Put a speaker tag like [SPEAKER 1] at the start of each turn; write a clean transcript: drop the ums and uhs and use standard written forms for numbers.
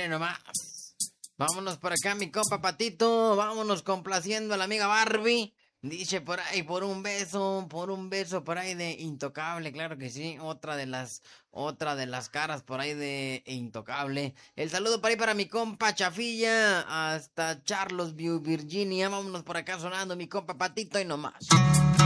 [SPEAKER 1] Miren nomás. Vámonos por acá, mi compa Patito. Vámonos complaciendo a la amiga Barbie. Dice por ahí, por un beso por ahí de Intocable, claro que sí, otra de las caras por ahí de Intocable. El saludo por ahí para mi compa Chafilla, hasta Charlottesville, Virginia. Vámonos por acá sonando mi compa Patito y no más.